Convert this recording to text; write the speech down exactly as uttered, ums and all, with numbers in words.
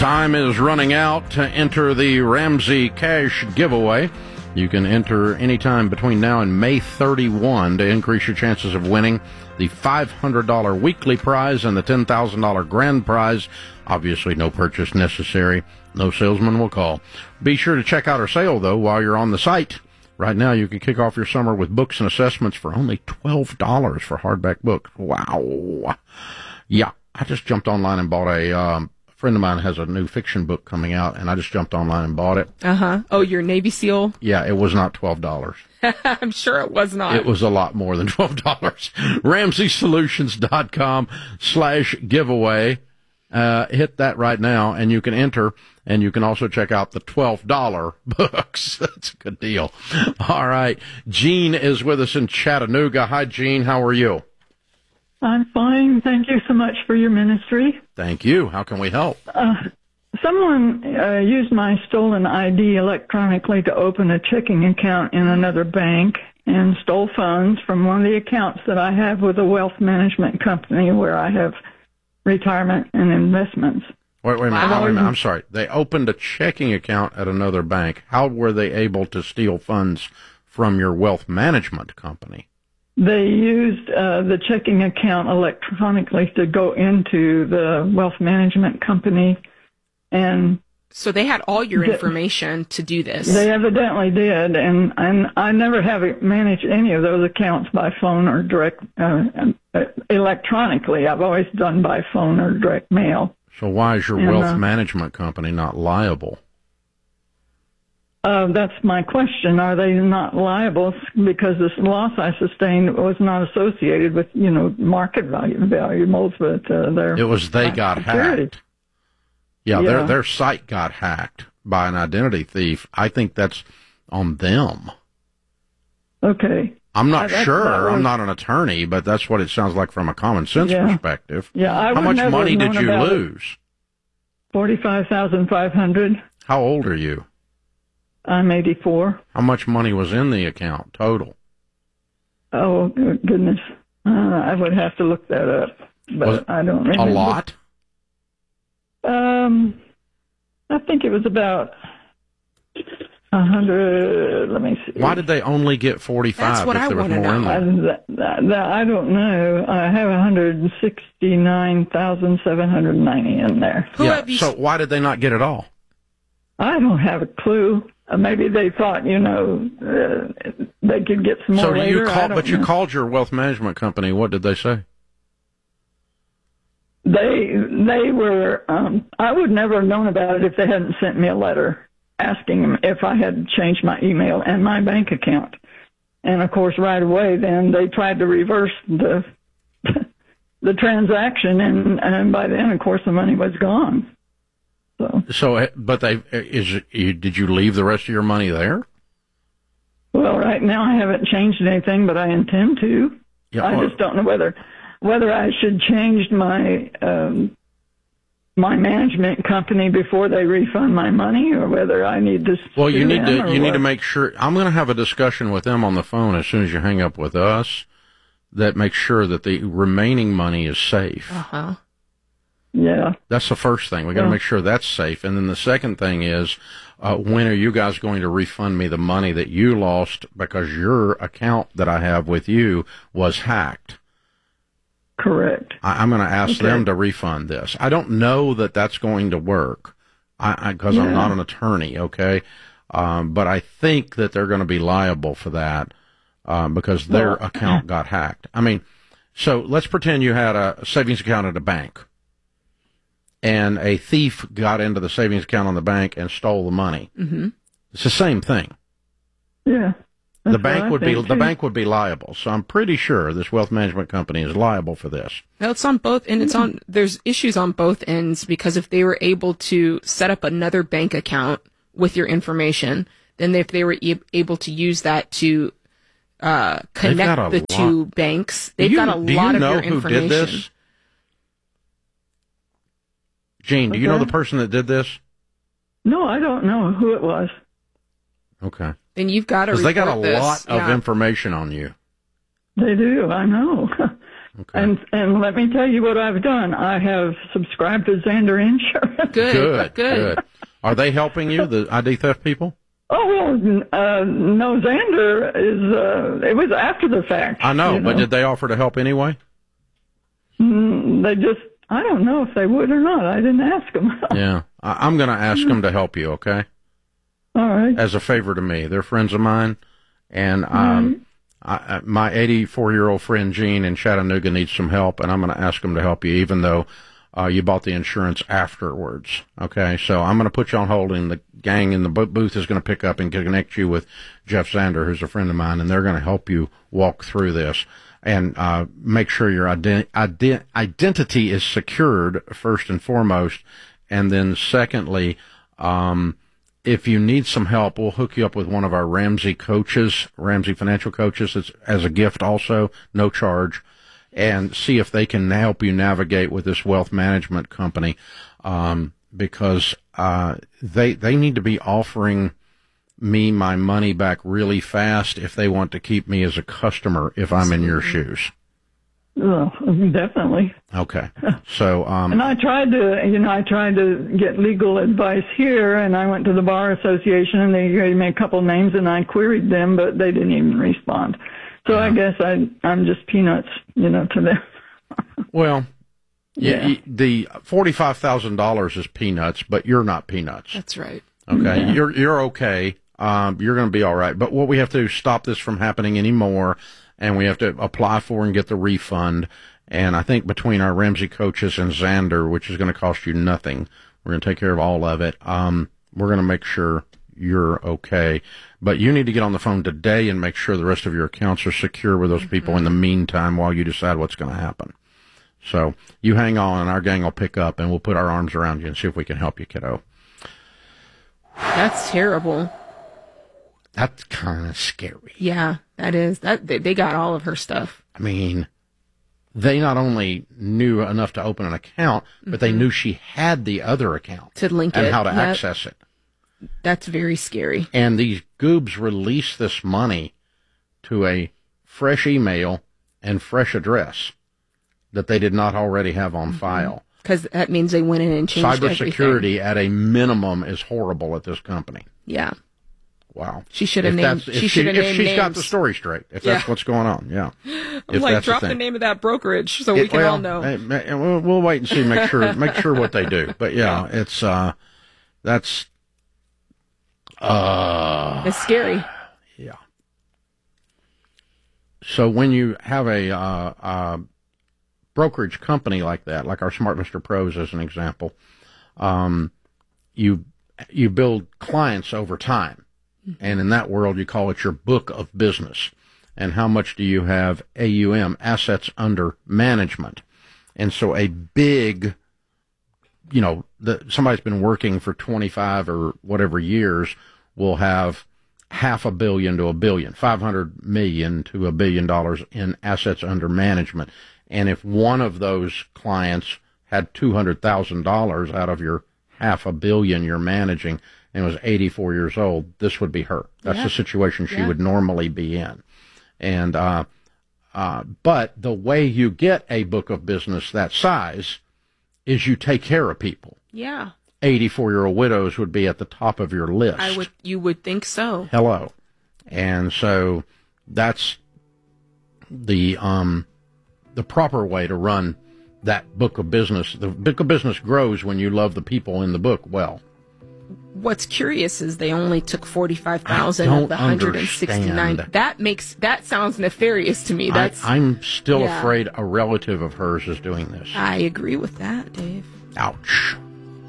Time is running out to enter the Ramsey Cash giveaway. You can enter anytime between now and May thirty-first to increase your chances of winning the five hundred dollars weekly prize and the ten thousand dollars grand prize. Obviously, no purchase necessary. No salesman will call. Be sure to check out our sale, though, while you're on the site. Right now, you can kick off your summer with books and assessments for only twelve dollars for hardback books. Wow. Yeah, I just jumped online and bought a... Um, A friend of mine has a new fiction book coming out, and I just jumped online and bought it. Uh-huh. Oh, your Navy SEAL? Yeah, it was not twelve dollars. I'm sure it was not. It was a lot more than twelve dollars. Ramsey Solutions dot com slash giveaway. Uh, hit that right now, and you can enter, and you can also check out the twelve dollars books. That's a good deal. All right. Gene is with us in Chattanooga. Hi, Gene. How are you? I'm fine. Thank you so much for your ministry. Thank you. How can we help? Uh, someone uh, used my stolen I D electronically to open a checking account in another bank and stole funds from one of the accounts that I have with a wealth management company where I have retirement and investments. Wait, wait a minute. Wow. Wait a minute. I'm sorry. They opened a checking account at another bank. How were they able to steal funds from your wealth management company? They used uh, the checking account electronically to go into the wealth management company, and So they had all your The- information to do this. they evidently did. And, and I never have managed any of those accounts by phone or direct uh, uh, electronically. I've always done by phone or direct mail. So why is your And, wealth uh, management company not liable? Uh, that's my question. Are they not liable because this loss I sustained was not associated with, you know, market value valuables, but uh, their It was they got security. hacked. Yeah, Yeah. their their site got hacked by an identity thief. I think that's on them. Okay. I'm not Uh, that- sure. that was- I'm not an attorney, but that's what it sounds like from a common sense Yeah. perspective. Yeah, I How would much never money have did known you about it. lose? Forty-five thousand five hundred. How old are you? I'm eighty-four. How much money was in the account total? Oh goodness, uh, I would have to look that up, but Was it I don't remember. A lot? Um, I think it was about a hundred. Let me see. Why did they only get forty-five That's what if I there was wanna more in know. I, there? that, that, that, I don't know. I have one hundred sixty-nine thousand seven hundred ninety in there. Who Yeah, have you so why did they not get it all? I don't have a clue. Uh, maybe they thought, you know, uh, they could get some more So do later. you I call, don't but you know. called your wealth management company. What did they say? They they were. Um, I would never have known about it if they hadn't sent me a letter asking them if I had changed my email and my bank account. And of course, right away, then they tried to reverse the the transaction, and and by then, of course, the money was gone. So So, but they is you, did you leave the rest of your money there? well, right now I haven't changed anything, but I intend to. Yeah, I well- just don't know whether whether I should change my um, my management company before they refund my money, or whether I need to. Well, you sue need them to or you need what. to make sure. I'm going to have a discussion with them on the phone as soon as you hang up with us. That makes sure that the remaining money is safe. Uh-huh. Yeah. That's the first thing. We got to Yeah. make sure that's safe. And then the second thing is, uh, when are you guys going to refund me the money that you lost because your account that I have with you was hacked? Correct. I, I'm going to ask Okay. them to refund this. I don't know that that's going to work I because I'm Yeah. not an attorney, okay? Um, but I think that they're going to be liable for that um, because their Well, account got hacked. I mean, so let's pretend you had a savings account at a bank, and a thief got into the savings account on the bank and stole the money. Mm-hmm. It's the same thing. Yeah. The That's bank what I would be think, the too. bank would be liable. So I'm pretty sure this wealth management company is liable for this. Well, it's on both, and it's on, there's issues on both ends, because if they were able to set up another bank account with your information, then if they were e- able to use that to uh, got connect a the lot- two banks, they've do you, got a do lot you of know your who information. did this? Gene, do you know Okay. the person that did this? No, I don't know who it was. Okay. Then you've got to Because they got a report this. lot of Yeah. information on you. They do. I know. Okay. And and let me tell you what I've done. I have subscribed to Xander Insurance. Good, Good, good. good. Are they helping you, the I D theft people? Oh, uh, no, Xander is, uh, it was after the fact. I know, you but did they offer to help anyway? Mm, they just, I don't know if they would or not. I didn't ask them. Yeah. I, I'm going to ask them to help you, okay? All right. As a favor to me. They're friends of mine, and um, right. I, my eighty-four-year-old friend Gene in Chattanooga needs some help, and I'm going to ask them to help you, even though uh, you bought the insurance afterwards, okay? So I'm going to put you on hold, and the gang in the booth is going to pick up and connect you with Jeff Xander, who's a friend of mine, and they're going to help you walk through this and uh, make sure your ident- ident- identity is secured, first and foremost, and then secondly, um, if you need some help, we'll hook you up with one of our Ramsey coaches, Ramsey financial coaches. It's as a gift also, no charge, and see if they can help you navigate with this wealth management company, um, because uh, they they need to be offering me my money back really fast if they want to keep me as a customer if I'm in your shoes. Oh, definitely. Okay. So, um, and I tried to, you know, I tried to get legal advice here, and I went to the Bar Association, and they gave me a couple names, and I queried them, but they didn't even respond. So yeah. I guess I, I'm just peanuts, you know, to them. Well, yeah. y- the forty-five thousand dollars is peanuts, but you're not peanuts. That's right. Okay. Yeah. You're, you're okay. Um, you're going to be all right. But what we have to do is stop this from happening anymore, and we have to apply for and get the refund. And I think between our Ramsey coaches and Xander, which is going to cost you nothing, we're going to take care of all of it. Um, we're going to make sure you're okay. But you need to get on the phone today and make sure the rest of your accounts are secure with those mm-hmm. people in the meantime while you decide what's going to happen. So you hang on, and our gang will pick up, and we'll put our arms around you and see if we can help you, kiddo. That's terrible. That's kind of scary. Yeah, that is. That they, they got all of her stuff. I mean, they not only knew enough to open an account, but mm-hmm. they knew she had the other account. To link and it. how to Yep. access it. That's very scary. And these goobs release this money to a fresh email and fresh address that they did not already have on mm-hmm. file. Because that means they went in and changed everything. Cybersecurity at a minimum is horrible at this company. Yeah. Wow. She should have if named. If she she, should have if named she's names. got the story straight, if Yeah. that's what's going on, yeah. I'm if like, that's drop the, the name of that brokerage so it, we can well, all know. Uh, we'll, we'll wait and see. Make sure. Make sure what they do. But yeah, yeah. it's uh, that's uh, it's scary. Yeah. So when you have a uh, uh, brokerage company like that, like our Smart Mister Pros as an example, um, you you build clients over time. And in that world, you call it your book of business. And how much do you have A U M, assets under management? And so a big, you know, the, somebody's been working for twenty-five or whatever years will have half a billion to a billion, five hundred million to a billion dollars in assets under management. And if one of those clients had two hundred thousand dollars out of your half a billion you're managing, and was eighty-four years old, this would be her. That's yeah. the situation she yeah. would normally be in. And, uh, uh, but the way you get a book of business that size is you take care of people. Yeah. eighty-four-year-old widows would be at the top of your list. I would, you would think so. Hello. And so that's the, um, the proper way to run that book of business. The book of business grows when you love the people in the book well. What's curious is they only took forty-five thousand of the one hundred sixty-nine. That makes that sounds nefarious to me. That's I, I'm still yeah. afraid a relative of hers is doing this. I agree with that, Dave. Ouch.